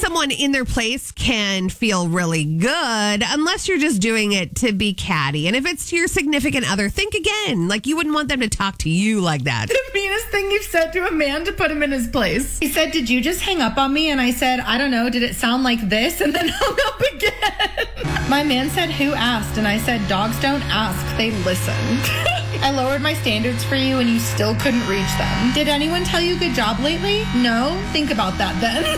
someone in their place can feel really good unless you're just doing it to be catty. And if it's to your significant other, think again. Like, you wouldn't want them to talk to you like that. The meanest thing you've said to a man to put him in his place. He said, "Did you just hang up on me?" And I said, "I don't know. Did it sound like this?" And then hung up again. My man said, "Who asked?" And I said, "Dogs don't ask. They listen." I lowered my standards for you and you still couldn't reach them. Did anyone tell you good job lately? No? Think about that then.